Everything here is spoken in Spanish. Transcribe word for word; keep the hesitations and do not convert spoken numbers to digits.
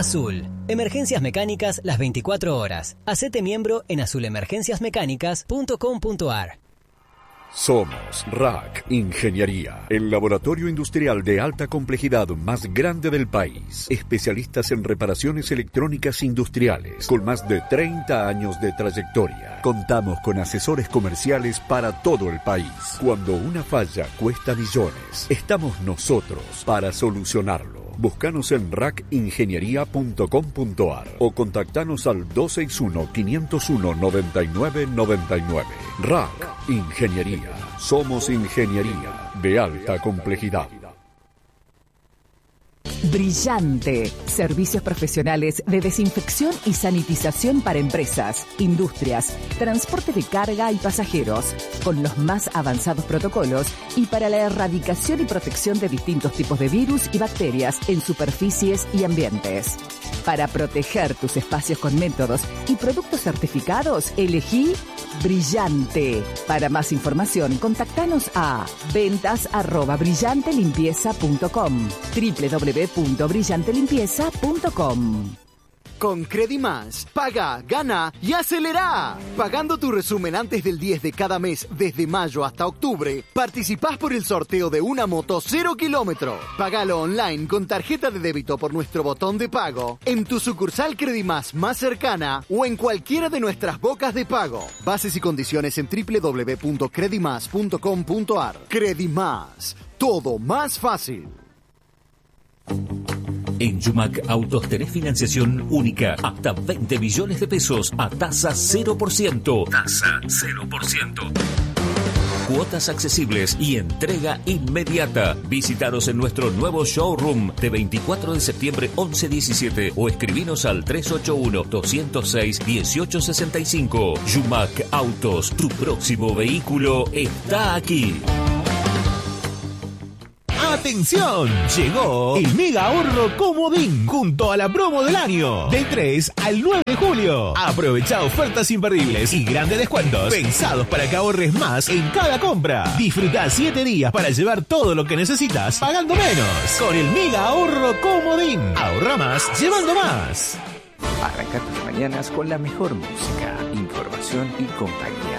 Azul. Emergencias mecánicas las veinticuatro horas. Hacete miembro en azul emergencias mecánicas punto com punto a r. Somos R A C Ingeniería, el laboratorio industrial de alta complejidad más grande del país. Especialistas en reparaciones electrónicas industriales, con más de treinta años de trayectoria. Contamos con asesores comerciales para todo el país. Cuando una falla cuesta millones, estamos nosotros para solucionarlo. Búscanos en rac ingeniería punto com punto a r o contactanos al dos seis uno, cinco cero uno, nueve nueve nueve nueve. R A C Ingeniería. Somos ingeniería de alta complejidad. Brillante. Servicios profesionales de desinfección y sanitización para empresas, industrias, transporte de carga y pasajeros, con los más avanzados protocolos y para la erradicación y protección de distintos tipos de virus y bacterias en superficies y ambientes. Para proteger tus espacios con métodos y productos certificados, elegí Brillante. Para más información, contactanos a ventas arroba brillante limpieza punto com, doble u doble u doble u punto brillante limpieza punto com. Con Credimás, paga, gana y acelera. Pagando tu resumen antes del diez de cada mes, desde mayo hasta octubre, participás por el sorteo de una moto cero kilómetro. Pagalo online con tarjeta de débito por nuestro botón de pago, en tu sucursal Credimás más cercana o en cualquiera de nuestras bocas de pago. Bases y condiciones en doble u doble u doble u punto credimás punto com punto a r. Credimás, todo más fácil. En Yumac Autos tenés financiación única hasta veinte millones de pesos a tasa cero por ciento. Tasa cero por ciento. Cuotas accesibles y entrega inmediata. Visítanos en nuestro nuevo showroom de veinticuatro de septiembre once diecisiete o escribinos al tres ocho uno, dos cero seis, uno ocho seis cinco. Yumac Autos, tu próximo vehículo está aquí. ¡Atención! Llegó el Mega Ahorro Comodín junto a la promo del año del tres al nueve de julio. Aprovecha ofertas imperdibles y grandes descuentos pensados para que ahorres más en cada compra. Disfruta siete días para llevar todo lo que necesitas pagando menos con el Mega Ahorro Comodín. Ahorra más llevando más. Arranca tus mañanas con la mejor música, información y compañía.